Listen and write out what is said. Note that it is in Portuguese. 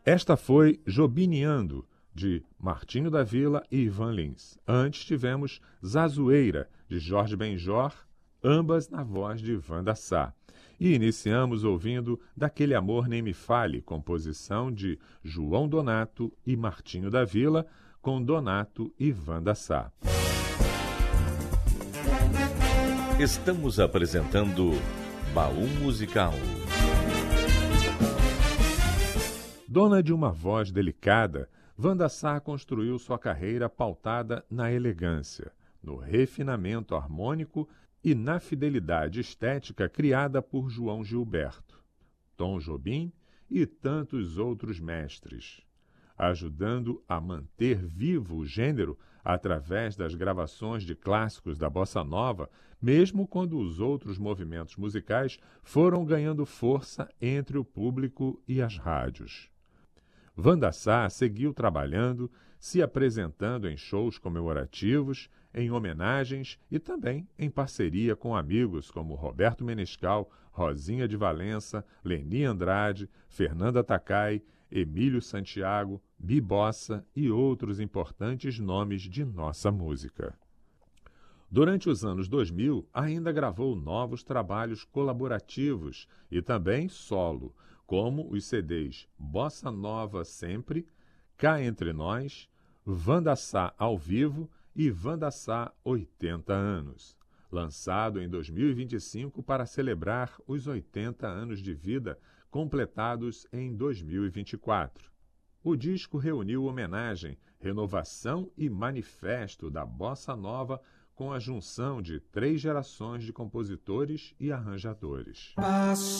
Esta foi Jobineando, de Martinho da Vila e Ivan Lins. Antes tivemos Zazoeira, de Jorge Benjor, ambas na voz de Wanda Sá. E iniciamos ouvindo Daquele Amor Nem Me Fale, composição de João Donato e Martinho da Vila, com Donato e Wanda Sá. Estamos apresentando Baú Musical. Dona de uma voz delicada, Wanda Sá construiu sua carreira pautada na elegância, no refinamento harmônico e na fidelidade estética criada por João Gilberto, Tom Jobim e tantos outros mestres, ajudando a manter vivo o gênero através das gravações de clássicos da bossa nova, mesmo quando os outros movimentos musicais foram ganhando força entre o público e as rádios. Wanda Sá seguiu trabalhando, se apresentando em shows comemorativos, em homenagens e também em parceria com amigos como Roberto Menescal, Rosinha de Valença, Leni Andrade, Fernanda Takai, Emílio Santiago, Bibossa e outros importantes nomes de nossa música. Durante os anos 2000, ainda gravou novos trabalhos colaborativos e também solo, como os CDs Bossa Nova Sempre, Cá Entre Nós, Wanda Sá ao Vivo e Wanda Sá 80 anos, lançado em 2025 para celebrar os 80 anos de vida completados em 2024. O disco reuniu homenagem, renovação e manifesto da Bossa Nova com a junção de 3 gerações de compositores e arranjadores.